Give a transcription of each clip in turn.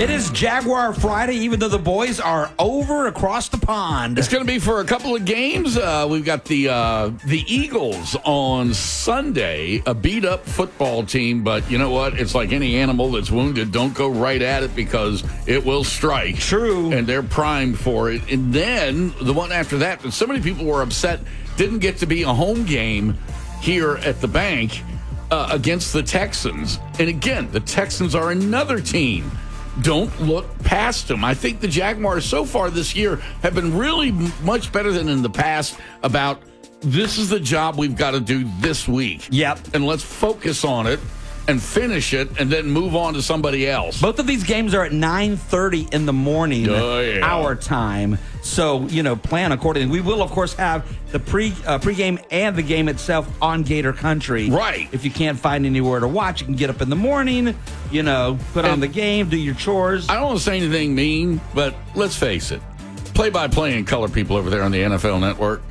It is Jaguar Friday, even though the boys are over across the pond. It's going to be for a couple of games. We've got the Eagles on Sunday, a beat-up football team. But you know what? It's like any animal that's wounded. Don't go right at it because it will strike. True. And they're primed for it. And then the one after that so many people were upset didn't get to be a home game here at the bank against the Texans. And again, the Texans are another team. Don't look past them. I think the Jaguars so far this year have been really much better than in the past about this is the job we've got to do this week. Yep. And let's focus on it and finish it and then move on to somebody else. Both of these games are at 9:30 in the morning, our time. So, plan accordingly. We will, of course, have the pregame and the game itself on Gator Country. Right. If you can't find anywhere to watch, you can get up in the morning, put on the game, do your chores. I don't want to say anything mean, but let's face it. Play-by-play and color people over there on the NFL Network,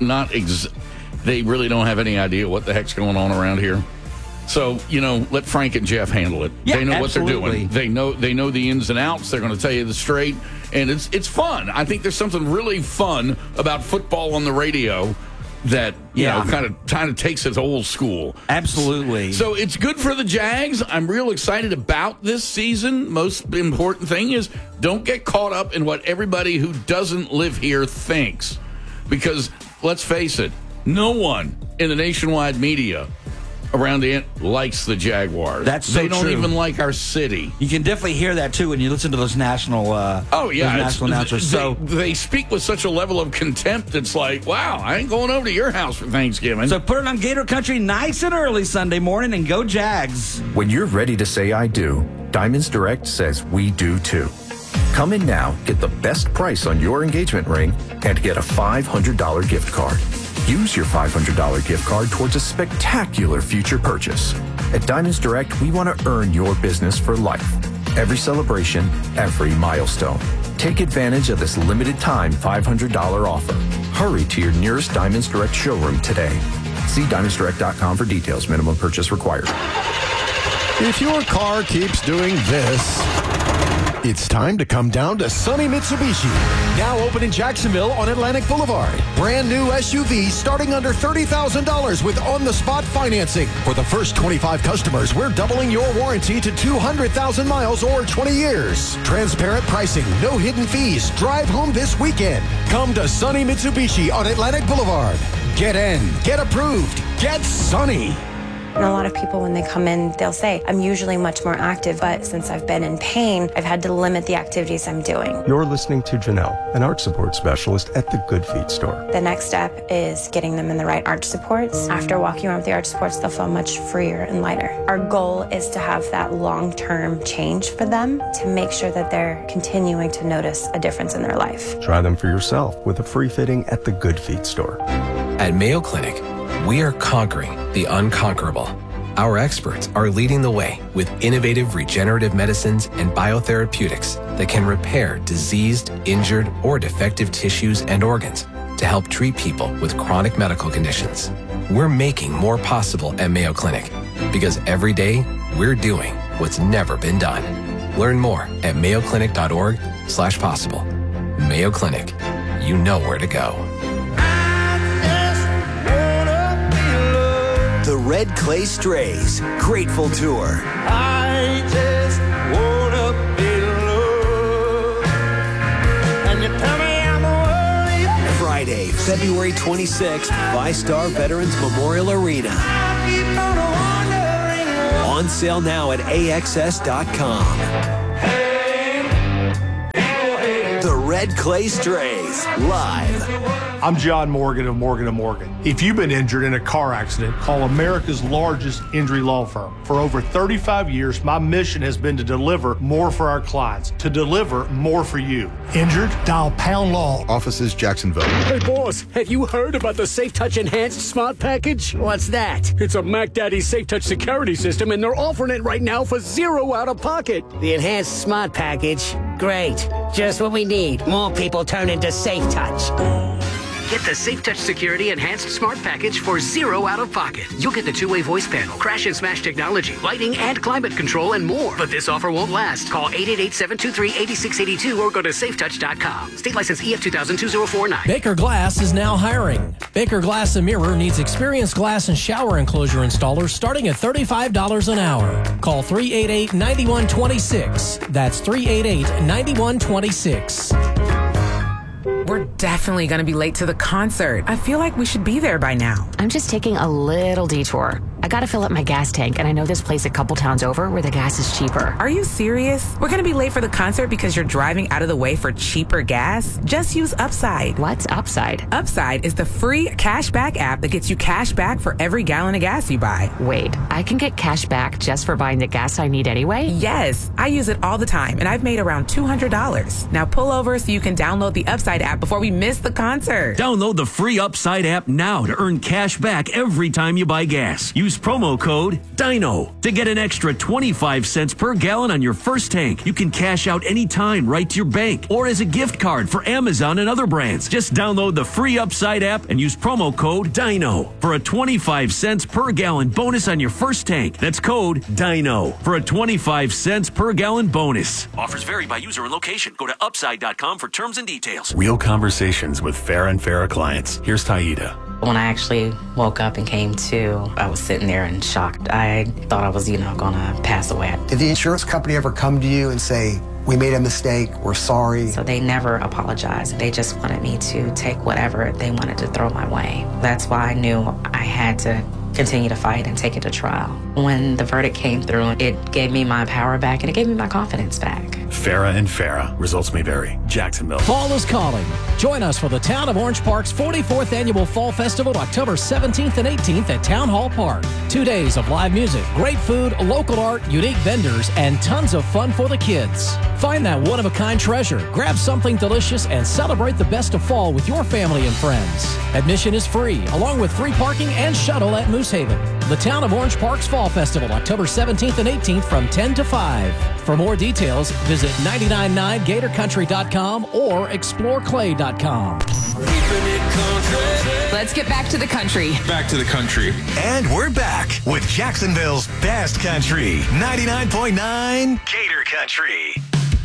they really don't have any idea what the heck's going on around here. So, let Frank and Jeff handle it. Yeah, they know absolutely. what they're doing. They know the ins and outs. They're going to tell you the straight. And it's fun. I think there's something really fun about football on the radio that, kind of takes it old school. Absolutely. So it's good for the Jags. I'm real excited about this season. Most important thing is don't get caught up in what everybody who doesn't live here thinks. Because, let's face it, no one in the nationwide media around the end likes the Jaguars. That's so They don't true. even like our city. You can definitely hear that, too, when you listen to those national national announcers. They speak with such a level of contempt, it's like, wow, I ain't going over to your house for Thanksgiving. So put it on Gator Country nice and early Sunday morning and go Jags. When you're ready to say I do, Diamonds Direct says we do too. Come in now, get the best price on your engagement ring, and get a $500 gift card. Use your $500 gift card towards a spectacular future purchase. At Diamonds Direct, we want to earn your business for life. Every celebration, every milestone. Take advantage of this limited time $500 offer. Hurry to your nearest Diamonds Direct showroom today. See diamondsdirect.com for details. Minimum purchase required. If your car keeps doing this, it's time to come down to Sunny Mitsubishi. Now open in Jacksonville on Atlantic Boulevard. Brand new SUV starting under $30,000 with on-the-spot financing. For the first 25 customers, we're doubling your warranty to 200,000 miles or 20 years. Transparent pricing, no hidden fees. Drive home this weekend. Come to Sunny Mitsubishi on Atlantic Boulevard. Get in, get approved, get Sunny. And a lot of people, when they come in, they'll say, I'm usually much more active, but since I've been in pain, I've had to limit the activities I'm doing. You're listening to Janelle, an arch support specialist at the Good Feet store. The next step is getting them in the right arch supports. After walking around with the arch supports, they'll feel much freer and lighter. Our goal is to have that long-term change for them to make sure that they're continuing to notice a difference in their life. Try them for yourself with a free fitting at the Good Feet store. At Mayo Clinic, we are conquering the unconquerable. Our experts are leading the way with innovative regenerative medicines and biotherapeutics that can repair diseased, injured, or defective tissues and organs to help treat people with chronic medical conditions. We're making more possible at Mayo Clinic because every day we're doing what's never been done. Learn more at mayoclinic.org/possible. Mayo Clinic, you know where to go. The Red Clay Strays Grateful Tour. I just wanna be loved. And you tell me I'm worthy. Friday, February 26th, VyStar Veterans Memorial Arena. I keep on wondering. On sale now at AXS.com. The Red Clay Strays, live. I'm John Morgan of Morgan & Morgan. If you've been injured in a car accident, call America's largest injury law firm. For over 35 years, my mission has been to deliver more for our clients, to deliver more for you. Injured? Dial Pound Law. Offices Jacksonville. Hey, boss, have you heard about the Safe Touch Enhanced Smart Package? What's that? It's a Mac Daddy Safe Touch security system, and they're offering it right now for $0 out of pocket. The Enhanced Smart Package? Great. Just what we need. More people turn into Safe Touch. Get the Safe Touch Security Enhanced Smart Package for $0 out of pocket. You'll get the two-way voice panel, crash and smash technology, lighting and climate control, and more. But this offer won't last. Call 888-723-8682 or go to safetouch.com. State license EF 2000-2049. Baker Glass is now hiring. Baker Glass and Mirror needs experienced glass and shower enclosure installers starting at $35 an hour. Call 388-9126. That's 388-9126. We're definitely going to be late to the concert. I feel like we should be there by now. I'm just taking a little detour. I gotta fill up my gas tank, and I know this place a couple towns over where the gas is cheaper. Are you serious? We're gonna be late for the concert because you're driving out of the way for cheaper gas? Just use Upside. What's Upside? Upside is the free cashback app that gets you cash back for every gallon of gas you buy. Wait, I can get cash back just for buying the gas I need anyway? Yes, I use it all the time, and I've made around $200. Now pull over so you can download the Upside app before we miss the concert. Download the free Upside app now to earn cash back every time you buy gas. Use promo code DINO to get an extra 25 cents per gallon on your first tank. You can cash out anytime right to your bank or as a gift card for Amazon and other brands. Just download the free Upside app and use promo code DINO for a 25 cents per gallon bonus on your first tank. That's code DINO for a 25 cents per gallon bonus. Offers vary by user and location. Go to upside.com for terms and details. Real conversations with Farah and Farah clients. Here's Taida. When I actually woke up and came to, I was sitting there in shock. I thought I was, gonna pass away. Did the insurance company ever come to you and say, we made a mistake, we're sorry? So they never apologized. They just wanted me to take whatever they wanted to throw my way. That's why I knew I had to continue to fight and take it to trial. When the verdict came through, it gave me my power back and it gave me my confidence back. Farah and Farah. Results may vary. Jacksonville. Fall is calling. Join us for the Town of Orange Park's 44th Annual Fall Festival, October 17th and 18th at Town Hall Park. 2 days of live music, great food, local art, unique vendors, and tons of fun for the kids. Find that one-of-a-kind treasure, grab something delicious, and celebrate the best of fall with your family and friends. Admission is free, along with free parking and shuttle at Moose Haven. The Town of Orange Park's Fall Festival, October 17th and 18th from 10 to 5. For more details, visit 999gatorcountry.com or exploreclay.com. Let's get back to the country. Back to the country. And we're back with Jacksonville's best country, 99.9 Gator Country.